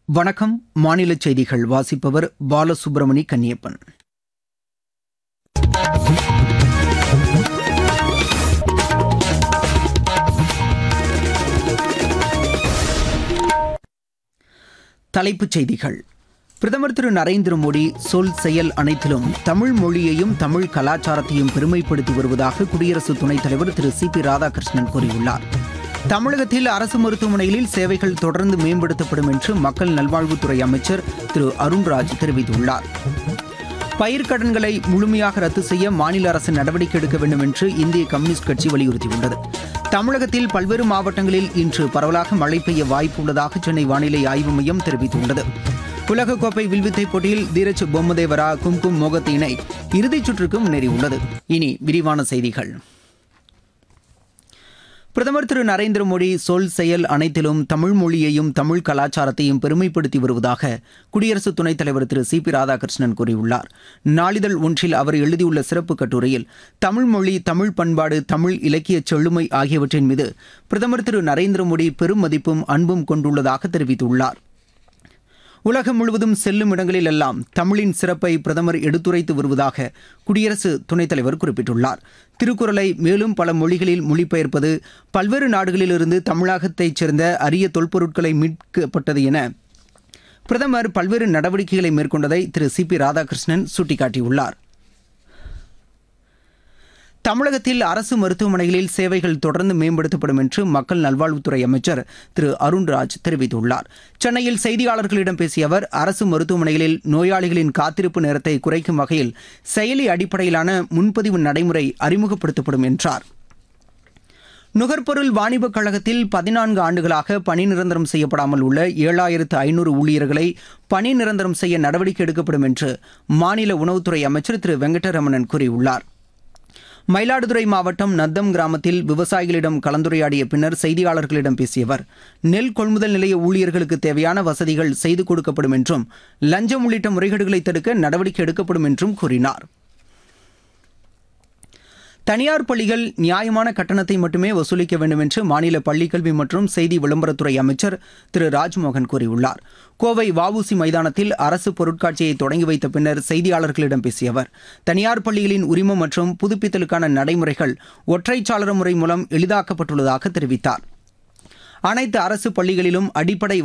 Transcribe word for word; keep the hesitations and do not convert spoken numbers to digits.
வணக்கம். மாநில செய்திகள் வாசிப்பவர் பாலசுப்ரமணி கன்னியப்பன். தலைப்புச் செய்திகள். பிரதமர் திரு நரேந்திர மோடி சொல் செயல் அனைத்திலும் தமிழ் மொழியையும் தமிழ் கலாச்சாரத்தையும் பெருமைப்படுத்தி வருவதாக குடியரசு துணைத் தலைவர் திரு சி பி ராதாகிருஷ்ணன் கூறியுள்ளார். தமிழகத்தில் அரசு மருத்துவமனைகளில் சேவைகள் தொடர்ந்து மேம்படுத்தப்படும் என்று மக்கள் நல்வாழ்வுத்துறை அமைச்சர் திரு அருண்ராஜ் தெரிவித்துள்ளார். பயிர்க்கடன்களை முழுமையாக ரத்து செய்ய மாநில அரசு நடவடிக்கை எடுக்க வேண்டும் என்று இந்திய கம்யூனிஸ்ட் கட்சி வலியுறுத்தியுள்ளது. தமிழகத்தில் பல்வேறு மாவட்டங்களில் இன்று பரவலாக மழை பெய்ய வாய்ப்பு உள்ளதாக சென்னை வானிலை ஆய்வு மையம் தெரிவித்துள்ளது. உலகக்கோப்பை வில்வித்தை போட்டியில் தீரஜ் பொம்மதேவரா கும்கும் மோகத் இணை இறுதிச் சுற்றுக்கு முன்னேறியுள்ளது. இனி விரிவான செய்திகள். பிரதமர் திரு நரேந்திர மோடி சொல் செயல் அனைத்திலும் தமிழ் மொழியையும் தமிழ் கலாச்சாரத்தையும் பெருமைப்படுத்தி வருவதாக குடியரசு துணைத் தலைவர் திரு சி பி ராதாகிருஷ்ணன் கூறியுள்ளார். நாளிதழ் ஒன்றில் அவர் எழுதியுள்ள சிறப்பு கட்டுரையில் தமிழ் மொழி, தமிழ் பண்பாடு, தமிழ் இலக்கிய செழுமை ஆகியவற்றின் மீது பிரதமர் திரு நரேந்திர மோடி பெரும் மதிப்பும் அன்பும் கொண்டுள்ளதாக தெரிவித்துள்ளார். உலகம் முழுவதும் செல்லும் இடங்களில் எல்லாம் தமிழின் சிறப்பை பிரதமர் எடுத்துரைத்து வருவதாக குடியரசு துணைத் தலைவர் குறிப்பிட்டுள்ளார். திருக்குறளை மேலும் பல மொழிகளில் மொழிபெயர்ப்பது, பல்வேறு நாடுகளிலிருந்து தமிழகத்தைச் சேர்ந்த அரிய தொல்பொருட்களை மீட்கப்பட்டது என பிரதமர் பல்வேறு நடவடிக்கைகளை மேற்கொண்டதை திரு சி பி ராதாகிருஷ்ணன் சுட்டிக்காட்டியுள்ளார். தமிழகத்தில் அரசு மருத்துவமனைகளில் சேவைகள் தொடர்ந்து மேம்படுத்தப்படும் என்று மக்கள் நல்வாழ்வுத்துறை அமைச்சர் திரு அருண்ராஜ் தெரிவித்துள்ளார். சென்னையில் செய்தியாளர்களிடம் பேசிய அவர், அரசு மருத்துவமனைகளில் நோயாளிகளின் காத்திருப்பு நேரத்தை குறைக்கும் வகையில் செயலி அடிப்படையிலான முன்பதிவு நடைமுறை அறிமுகப்படுத்தப்படும் என்றார். நுகர்பொருள் வாணிபக் கழகத்தில் பதினான்கு ஆண்டுகளாக பணி நிரந்தரம் செய்யப்படாமல் உள்ள ஏழாயிரத்து ஐநூறு ஊழியர்களை பணி நிரந்தரம் செய்ய நடவடிக்கை எடுக்கப்படும் என்று மாநில உணவுத்துறை அமைச்சர் திரு வெங்கடரமணன் கூறியுள்ளார். மயிலாடுதுறை மாவட்டம் நத்தம் கிராமத்தில் விவசாயிகளிடம் கலந்துரையாடிய பின்னர் செய்தியாளர்களிடம் பேசிய அவர், நெல் கொள்முதல் நிலைய ஊழியர்களுக்கு தேவையான வசதிகள் செய்து கொடுக்கப்படும் என்றும் லஞ்சம் உள்ளிட்ட முறைகேடுகளை தடுக்க நடவடிக்கை எடுக்கப்படும் என்றும் கூறினார். தனியார் பள்ளிகள் நியாயமான கட்டணத்தை மட்டுமே வசூலிக்க வேண்டும் என்று மாநில பள்ளிக்கல்வி மற்றும் செய்தி விளம்பரத்துறை அமைச்சர் திரு ராஜ்மோகன் கூறியுள்ளார். கோவை வஉசி மைதானத்தில் அரசு பொருட்காட்சியை தொடங்கி வைத்த பின்னர் செய்தியாளர்களிடம் பேசிய அவர், தனியார் பள்ளிகளின் உரிமம் மற்றும் புதுப்பித்தலுக்கான நடைமுறைகள் ஒற்றைச்சாளர முறை மூலம் எளிதாக்கப்பட்டுள்ளதாக தெரிவித்தார். அனைத்து அரசு பள்ளிகளிலும் அடிப்படை